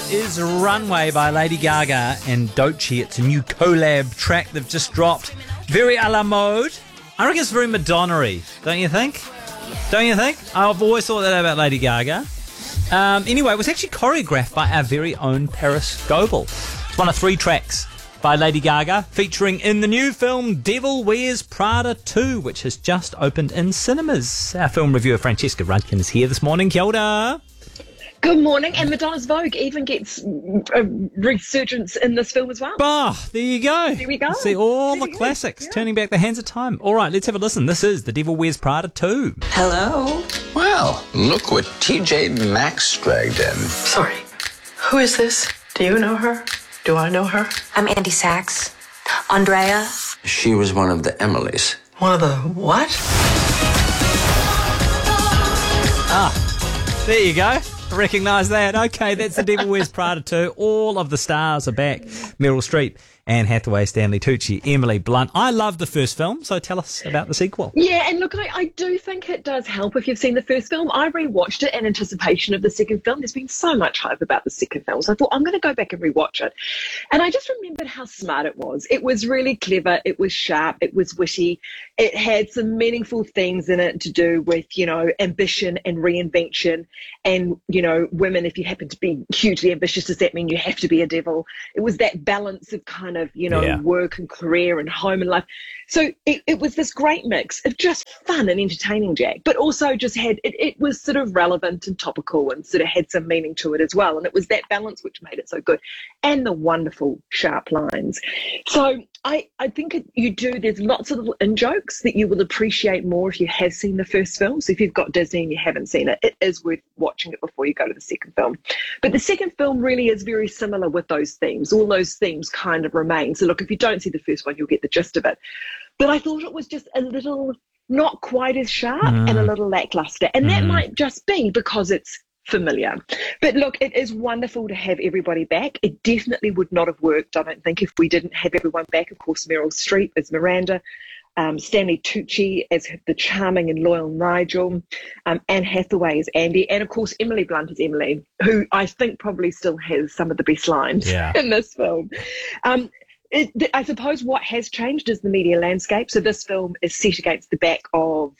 is Runway by Lady Gaga and Doechii. It's a new collab track they've just dropped. Very a la mode. I reckon it's very Madonna-y, don't you think? Don't you think? I've always thought that about Lady Gaga. Anyway, it was actually choreographed by our very own Paris Goebel. It's one of 3 tracks by Lady Gaga, featuring in the new film Devil Wears Prada 2, which has just opened in cinemas. Our film reviewer Francesca Rudkin is here this morning. Kia ora. Good morning, and Madonna's Vogue even gets a resurgence in this film as well. Bah, there you go. There we go. See all the classics, turning back the hands of time. All right, let's have a listen. This is The Devil Wears Prada 2. Hello? Well, look what TJ Maxx dragged in. Sorry. Who is this? Do you know her? Do I know her? I'm Andy Sachs. Andrea. She was one of the Emilys. One of the what? There you go. Recognise that. Okay, that's The Devil Wears Prada 2. All of the stars are back. Meryl Streep, Anne Hathaway, Stanley Tucci, Emily Blunt. I loved the first film, so tell us about the sequel. Yeah, and look, I do think it does help if you've seen the first film. I rewatched it in anticipation of the second film. There's been so much hype about the second film, so I thought I'm going to go back and rewatch it. And I just remembered how smart it was. It was really clever. It was sharp. It was witty. It had some meaningful themes in it to do with, ambition and reinvention and, women, if you happen to be hugely ambitious, does that mean you have to be a devil? It was that balance of kind of, work and career and home and life. So it was this great mix of just fun and entertaining, Jack, but also just had, it was sort of relevant and topical and sort of had some meaning to it as well. And it was that balance which made it so good, and the wonderful sharp lines. So I think there's lots of little in-jokes that you will appreciate more if you have seen the first film. So if you've got Disney and you haven't seen it, it is worth watching it before you go to the second film. But the second film really is very similar with those themes. All those themes kind of remain. So look, if you don't see the first one, you'll get the gist of it. But I thought it was just a little not quite as sharp and a little lackluster. And that might just be because it's familiar. But look, it is wonderful to have everybody back. It definitely would not have worked, I don't think, if we didn't have everyone back. Of course, Meryl Streep as Miranda, Stanley Tucci as the charming and loyal Nigel, Anne Hathaway as Andy, and of course Emily Blunt as Emily, who I think probably still has some of the best lines in this film. I suppose what has changed is the media landscape. So this film is set against the back of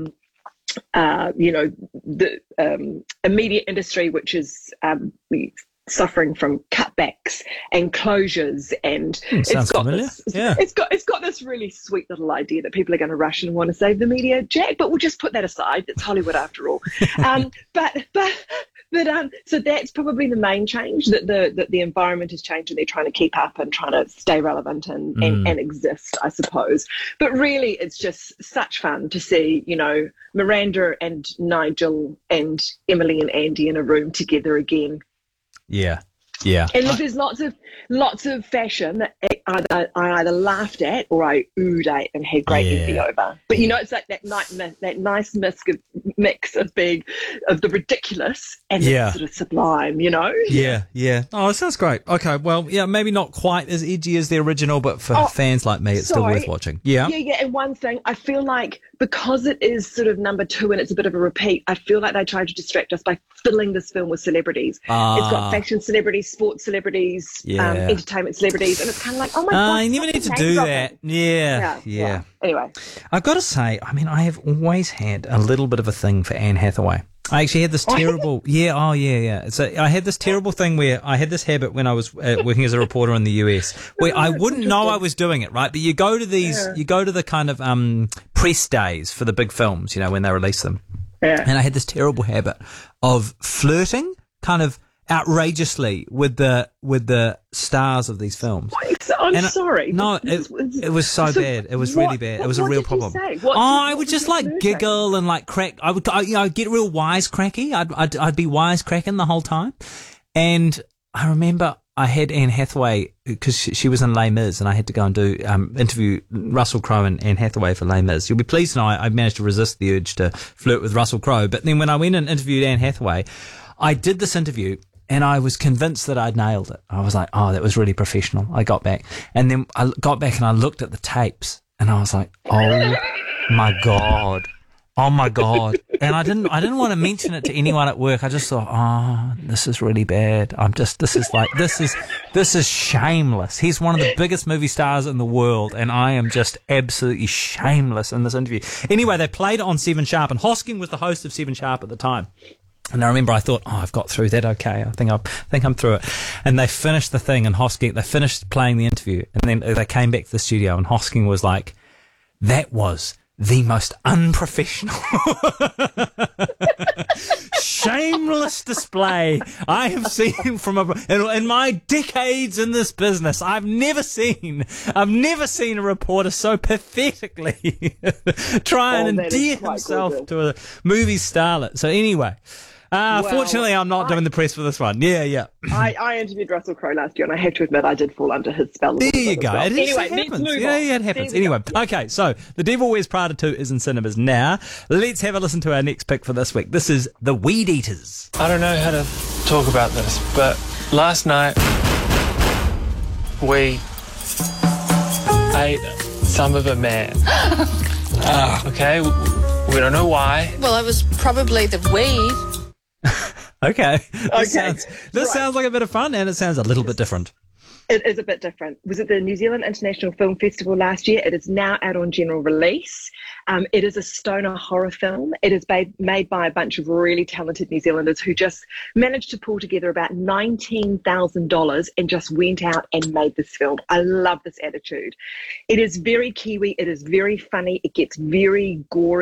the media industry, which is suffering from cutbacks and closures, and it's got this really sweet little idea that people are going to rush and want to save the media, Jack. But we'll just put that aside. It's Hollywood after all. So that's probably the main change, that the environment has changed and they're trying to keep up and trying to stay relevant and exist, I suppose. But really, it's just such fun to see, Miranda and Nigel and Emily and Andy in a room together again. Yeah. And look, there's lots of fashion that I either laughed at or I oohed at and had great envy over. But it's like that nice mix of the ridiculous and the sort of sublime, Yeah. Oh, it sounds great. Okay, well, maybe not quite as edgy as the original, but for fans like me, it's still worth watching. Yeah. And one thing, I feel like because it is sort of number 2 and it's a bit of a repeat, I feel like they tried to distract us by filling this film with celebrities. It's got fashion celebrities, sports celebrities, entertainment celebrities, and it's kind of like, oh my God. You never need to do that. Yeah. Anyway. I've got to say, I have always had a little bit of a thing for Anne Hathaway. I actually had this terrible... So I had this terrible thing where I had this habit when I was working as a reporter in the US where I wouldn't know I was doing it, right? But you go to the kind of press days for the big films, when they release them. Yeah. And I had this terrible habit of flirting kind of outrageously with the stars of these films. I'm sorry. No, it was so bad. It was really bad. It was a real problem. I would just giggle and crack. I'd get real wisecracky. I'd be wisecracking the whole time. And I remember I had Anne Hathaway, because she was in Les Mis, and I had to go and do interview Russell Crowe and Anne Hathaway for Les Mis. You'll be pleased to know I managed to resist the urge to flirt with Russell Crowe. But then when I went and interviewed Anne Hathaway, I did this interview and I was convinced that I'd nailed it. I was like, oh, that was really professional. I got back. And then I got back and I looked at the tapes and I was like, oh my God. Oh my God. And I didn't want to mention it to anyone at work. I just thought, oh, this is really bad. This is shameless. He's one of the biggest movie stars in the world, and I am just absolutely shameless in this interview. Anyway, they played it on 7 Sharp, and Hosking was the host of 7 Sharp at the time. And I remember I thought, oh, I've got through that okay. I think I'm through it. And they finished the thing, and they finished playing the interview, and then they came back to the studio, and Hosking was like, that was the most unprofessional, shameless display I have seen in my decades in this business. I've never seen a reporter so pathetically try and endear himself to a movie starlet. So anyway, fortunately, I'm not doing the press for this one. Yeah. I interviewed Russell Crowe last year, and I have to admit I did fall under his spell. There you go. Well. Anyway, let's move on. Yeah, it happens. Anyway, okay, so The Devil Wears Prada 2 is in cinemas now. Let's have a listen to our next pick for this week. This is The Weed Eaters. I don't know how to talk about this, but last night we ate some of a man. Okay, we don't know why. Well, it was probably the weed. Okay. This sounds like a bit of fun, and it sounds a little bit different. It is a bit different. Was at the New Zealand International Film Festival last year. It is now out on general release. It is a stoner horror film. It is made by a bunch of really talented New Zealanders who just managed to pull together about $19,000 and just went out and made this film. I love this attitude. It is very Kiwi. It is very funny. It gets very gory.